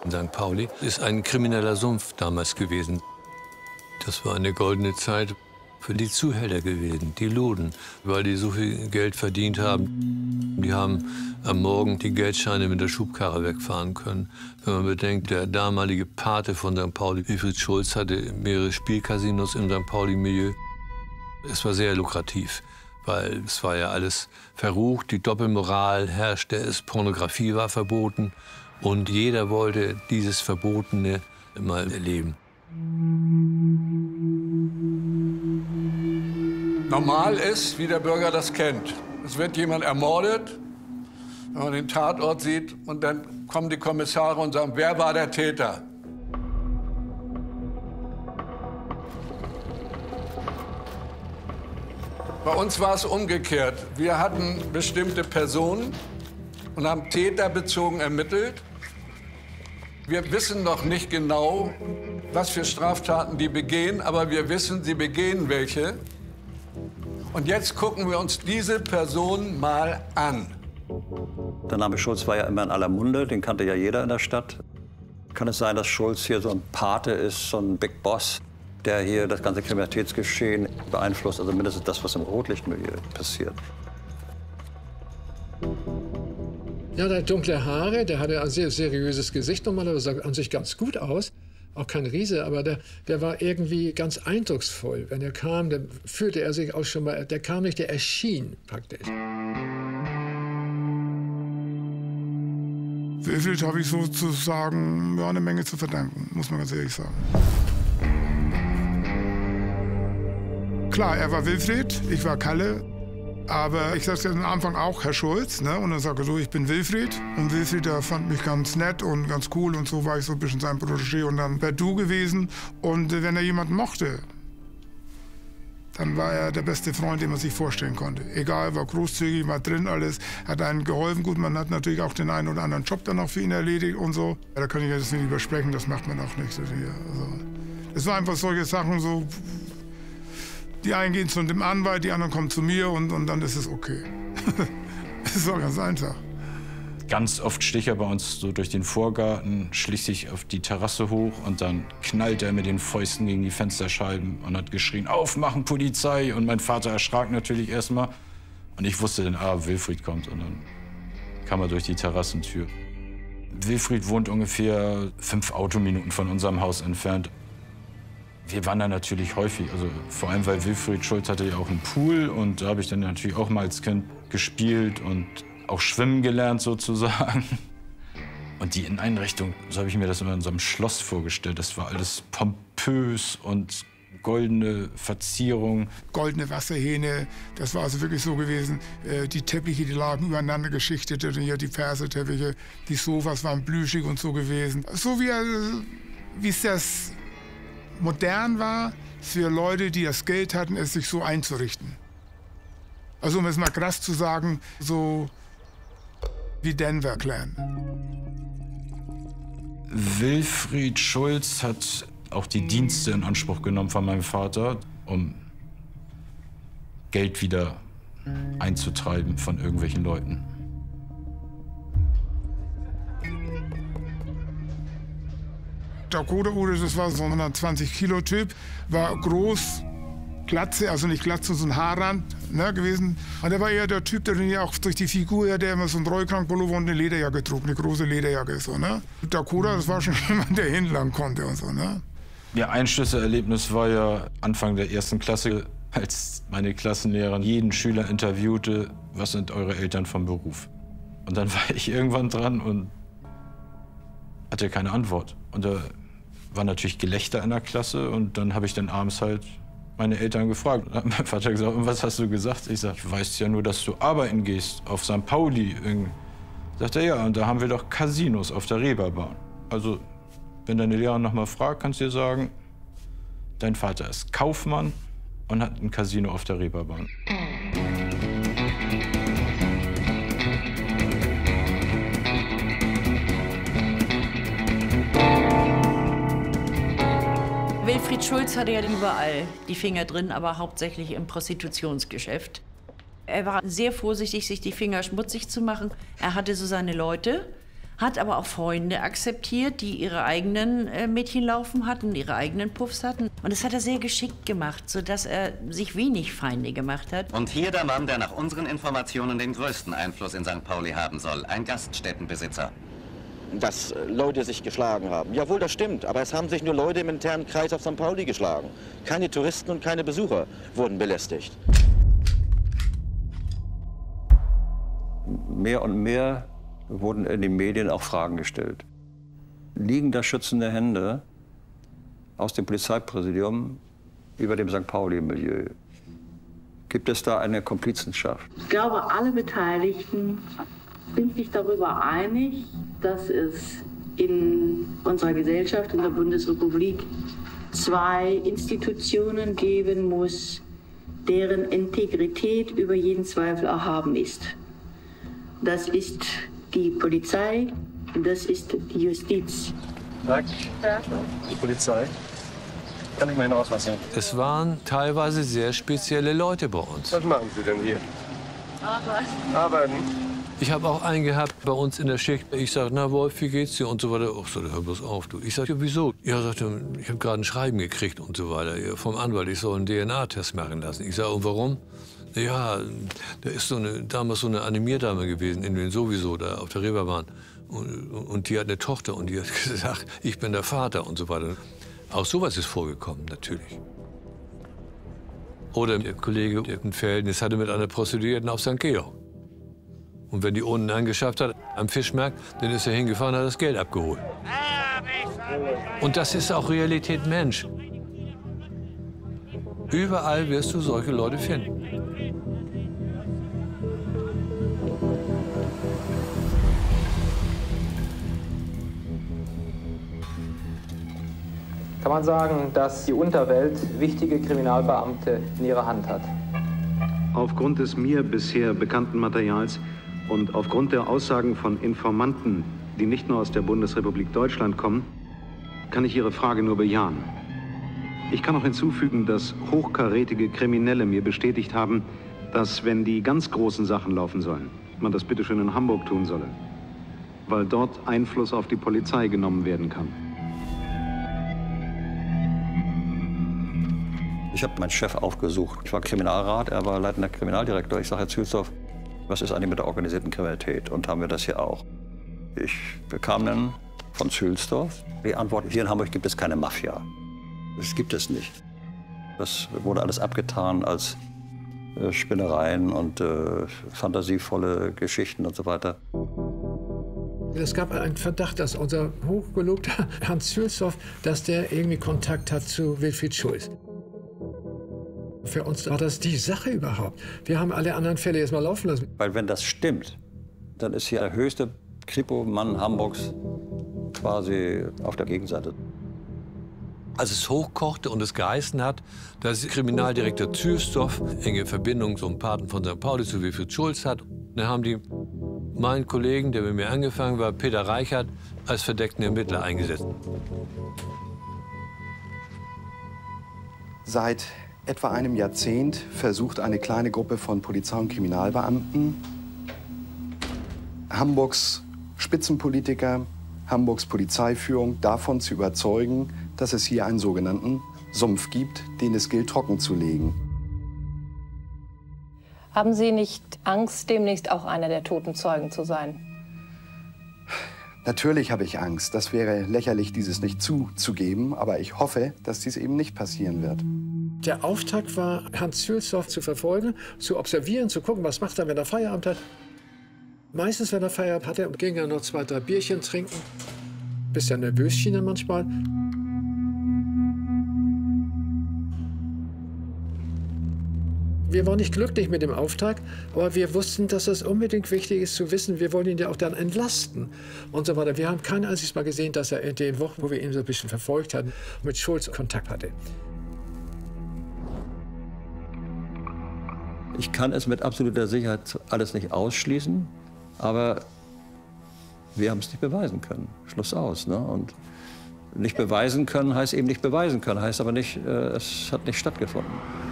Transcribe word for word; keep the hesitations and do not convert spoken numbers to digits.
in Sankt Pauli ist ein krimineller Sumpf damals gewesen. Das war eine goldene Zeit für die Zuhälter gewesen, die Luden, weil die so viel Geld verdient haben. Die haben am Morgen die Geldscheine mit der Schubkarre wegfahren können. Wenn man bedenkt, der damalige Pate von Sankt Pauli, Wilfried Schulz, hatte mehrere Spielcasinos im Sankt Pauli-Milieu. Es war sehr lukrativ, weil es war ja alles verrucht, die Doppelmoral herrschte, es Pornografie war verboten und jeder wollte dieses Verbotene mal erleben. Normal ist, wie der Bürger das kennt. Es wird jemand ermordet, wenn man den Tatort sieht, und dann kommen die Kommissare und sagen, wer war der Täter? Bei uns war es umgekehrt. Wir hatten bestimmte Personen und haben täterbezogen ermittelt. Wir wissen noch nicht genau, was für Straftaten die begehen, aber wir wissen, sie begehen welche. Und jetzt gucken wir uns diese Person mal an. Der Name Schulz war ja immer in aller Munde, den kannte ja jeder in der Stadt. Kann es sein, dass Schulz hier so ein Pate ist, so ein Big Boss, der hier das ganze Kriminalitätsgeschehen beeinflusst, also mindestens das, was im Rotlichtmilieu passiert? Ja, der hat dunkle Haare, der hatte ein sehr seriöses Gesicht, normalerweise sah an sich ganz gut aus. Auch kein Riese, aber der, der war irgendwie ganz eindrucksvoll. Wenn er kam, dann fühlte er sich auch schon mal, der kam nicht, der erschien praktisch. Wilfried habe ich sozusagen ja, eine Menge zu verdanken, muss man ganz ehrlich sagen. Klar, er war Wilfried, ich war Kalle. Aber ich sagte am Anfang auch Herr Schulz, ne? Und dann sagte er so, ich bin Wilfried. Und Wilfried, der fand mich ganz nett und ganz cool und so war ich so ein bisschen sein Protégé und dann per Du gewesen. Und wenn er jemanden mochte, dann war er der beste Freund, den man sich vorstellen konnte. Egal, war großzügig, war drin alles, hat einem geholfen. Gut, man hat natürlich auch den einen oder anderen Job dann auch für ihn erledigt und so. Ja, da kann ich jetzt nicht übersprechen, das macht man auch nicht. Also, es war einfach solche Sachen so. Die einen gehen zu dem Anwalt, die anderen kommen zu mir und, und dann ist es okay. Das war ganz einfach. Ganz oft sticht er bei uns so durch den Vorgarten, schlich sich auf die Terrasse hoch und dann knallt er mit den Fäusten gegen die Fensterscheiben und hat geschrien, aufmachen, Polizei! Und mein Vater erschrak natürlich erstmal. Und ich wusste dann, ah, Wilfried kommt. Und dann kam er durch die Terrassentür. Wilfried wohnt ungefähr fünf Autominuten von unserem Haus entfernt. Wir waren da natürlich häufig, also vor allem, weil Wilfried Schulz hatte ja auch einen Pool und da habe ich dann natürlich auch mal als Kind gespielt und auch schwimmen gelernt sozusagen. Und die Inneneinrichtung, so habe ich mir das immer in so einem Schloss vorgestellt, das war alles pompös und goldene Verzierung. Goldene Wasserhähne, das war also wirklich so gewesen. Die Teppiche, die lagen übereinander geschichtet, die Perserteppiche, die Sofas waren plüschig und so gewesen. So wie, wie es das modern war, für Leute, die das Geld hatten, es sich so einzurichten. Also um es mal krass zu sagen, so wie Denver Clan. Wilfried Schulz hat auch die Dienste in Anspruch genommen von meinem Vater, um Geld wieder einzutreiben von irgendwelchen Leuten. Dakota Ude, das war so ein hundertzwanzig Kilo Typ, war groß, Glatze, also nicht Glatze, so ein Haarrand ne, gewesen. Und er war eher der Typ, der ja auch durch die Figur, der immer so einen Rollkragenpullover und eine Lederjacke trug, eine große Lederjacke. So, ne? Dakota, das war schon jemand, der hinlangen konnte und so. Ne? Ja, ein Schlüsselerlebnis war ja Anfang der ersten Klasse, als meine Klassenlehrerin jeden Schüler interviewte, was sind eure Eltern vom Beruf? Und dann war ich irgendwann dran und hatte keine Antwort. Und da war natürlich Gelächter in der Klasse und dann habe ich dann abends halt meine Eltern gefragt. Da hat mein Vater gesagt, und was hast du gesagt? Ich sag, ich weiß ja nur, dass du arbeiten gehst auf Sankt Pauli. Sagt er, ja, und da haben wir doch Casinos auf der Reeperbahn. Also, wenn deine Lehrerin noch mal fragt, kannst du dir sagen, dein Vater ist Kaufmann und hat ein Casino auf der Reeperbahn. Wilfried Schulz hatte ja überall die Finger drin, aber hauptsächlich im Prostitutionsgeschäft. Er war sehr vorsichtig, sich die Finger schmutzig zu machen. Er hatte so seine Leute, hat aber auch Freunde akzeptiert, die ihre eigenen äh, Mädchen laufen hatten, ihre eigenen Puffs hatten. Und das hat er sehr geschickt gemacht, sodass er sich wenig Feinde gemacht hat. Und hier der Mann, der nach unseren Informationen den größten Einfluss in Sankt Pauli haben soll, ein Gaststättenbesitzer. Dass Leute sich geschlagen haben. Jawohl, das stimmt, aber es haben sich nur Leute im internen Kreis auf Sankt Pauli geschlagen. Keine Touristen und keine Besucher wurden belästigt. Mehr und mehr wurden in den Medien auch Fragen gestellt. Liegen da schützende Hände aus dem Polizeipräsidium über dem Sankt Pauli-Milieu? Gibt es da eine Komplizenschaft? Ich glaube, alle Beteiligten sind sich darüber einig, dass es in unserer Gesellschaft, in der Bundesrepublik, zwei Institutionen geben muss, deren Integrität über jeden Zweifel erhaben ist. Das ist die Polizei und das ist die Justiz. Tag. Ja. Die Polizei. Kann ich mal hinauslassen? Es waren teilweise sehr spezielle Leute bei uns. Was machen Sie denn hier? Arbeiten. Arbeiten. Ich habe auch einen gehabt bei uns in der Schicht. Ich sage, na Wolf, wie geht's dir? Und so weiter. Ach so, hör bloß auf, du. Ich sage, ja, wieso? Ja, sagte, ich habe gerade ein Schreiben gekriegt und so weiter. Vom Anwalt, ich soll einen D N A-Test machen lassen. Ich sage, und warum? Ja, da ist so eine, damals so eine Animierdame gewesen, in den sowieso, da auf der Reeperbahn. Und, und die hat eine Tochter und die hat gesagt, ich bin der Vater und so weiter. Auch sowas ist vorgekommen, natürlich. Oder der Kollege in Feldnis hatte mit einer Prostituierten auf Sankt Georg. Und wenn die unten angeschafft hat, am Fischmarkt, dann ist er hingefahren und hat das Geld abgeholt. Und das ist auch Realität Mensch. Überall wirst du solche Leute finden. Kann man sagen, dass die Unterwelt wichtige Kriminalbeamte in ihrer Hand hat? Aufgrund des mir bisher bekannten Materials und aufgrund der Aussagen von Informanten, die nicht nur aus der Bundesrepublik Deutschland kommen, kann ich Ihre Frage nur bejahen. Ich kann auch hinzufügen, dass hochkarätige Kriminelle mir bestätigt haben, dass, wenn die ganz großen Sachen laufen sollen, man das bitte schön in Hamburg tun solle, weil dort Einfluss auf die Polizei genommen werden kann. Ich habe meinen Chef aufgesucht. Ich war Kriminalrat, er war leitender Kriminaldirektor. Ich sage, Herr Zülsdorf, was ist eigentlich mit der organisierten Kriminalität? Und haben wir das hier auch? Ich bekam dann von Zülsdorf die Antwort, hier in Hamburg gibt es keine Mafia. Das gibt es nicht. Das wurde alles abgetan als äh, Spinnereien und äh, fantasievolle Geschichten und so weiter. Es gab einen Verdacht, dass unser hochgelobter Hans Zülsdorf, dass der irgendwie Kontakt hat zu Wilfried Schulz. Für uns war das die Sache überhaupt. Wir haben alle anderen Fälle jetzt mal laufen lassen. Weil wenn das stimmt, dann ist hier der höchste Kripo-Mann Hamburgs quasi auf der Gegenseite. Als es hochkochte und es geheißen hat, dass Kriminaldirektor Zülsdorf enge Verbindung zum Paten von Sankt Pauli zu Wilfried Schulz hat, dann haben die meinen Kollegen, der mit mir angefangen war, Peter Reichert, als verdeckten Ermittler eingesetzt. Seit etwa einem Jahrzehnt versucht eine kleine Gruppe von Polizei- und Kriminalbeamten, Hamburgs Spitzenpolitiker, Hamburgs Polizeiführung davon zu überzeugen, dass es hier einen sogenannten Sumpf gibt, den es gilt, trocken zu legen. Haben Sie nicht Angst, demnächst auch einer der toten Zeugen zu sein? Natürlich habe ich Angst. Das wäre lächerlich, dieses nicht zuzugeben. Aber ich hoffe, dass dies eben nicht passieren wird. Der Auftakt war, Hans Zülsdorf zu verfolgen, zu observieren, zu gucken, was macht er, wenn er Feierabend hat. Meistens, wenn er Feierabend hatte, ging er noch zwei, drei Bierchen trinken. Bisschen nervös schien er manchmal. Wir waren nicht glücklich mit dem Auftrag, aber wir wussten, dass es unbedingt wichtig ist zu wissen, wir wollen ihn ja auch dann entlasten und so weiter. Wir haben kein einziges Mal gesehen, dass er in den Wochen, wo wir ihn so ein bisschen verfolgt hatten, mit Schulz Kontakt hatte. Ich kann es mit absoluter Sicherheit alles nicht ausschließen, aber wir haben es nicht beweisen können. Schluss aus. Ne? Und nicht beweisen können heißt eben nicht beweisen können, heißt aber nicht, äh, es hat nicht stattgefunden.